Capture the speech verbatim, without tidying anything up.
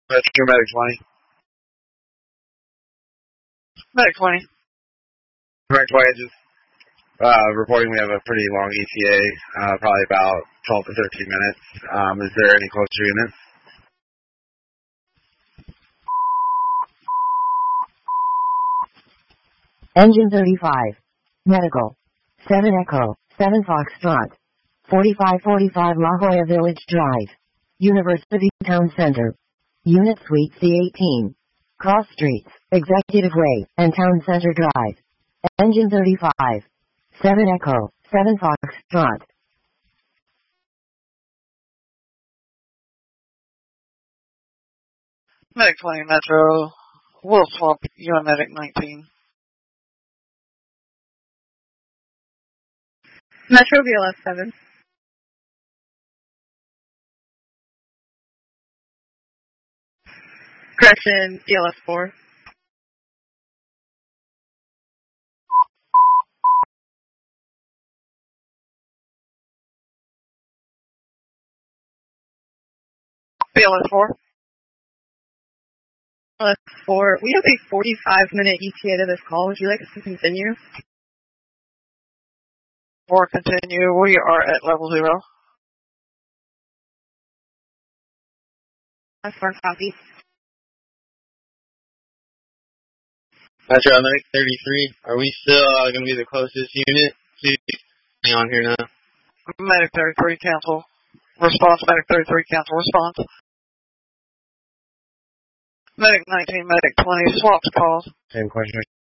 That's true, Medic twenty. Medic twenty. Medic twenty, just uh, reporting we have a pretty long E T A, uh, probably about twelve to thirteen minutes. Um, is there any closer units? Engine thirty-five. Medical. seven Echo. seven Foxtrot. forty-five forty-five La Jolla Village Drive. University Town Center. Unit Suite C eighteen. Cross Streets, Executive Way, and Town Center Drive. Engine thirty-five. seven Echo. seven Foxtrot. Medic twenty Metro. We'll swap you on Medic nineteen. Metro B L S seven. Correction, B L S four. B L S four. B L S four. We have a forty-five minute E T A to this call. Would you like us to continue? Or continue. We are at level zero. That's four copy. Metro Medic thirty-three. Are we still uh, going to be the closest unit? Please hang on here now. Medic thirty-three, cancel. Response, Medic thirty-three, cancel. Response. Medic nineteen, Medic twenty, swaps calls. Same question.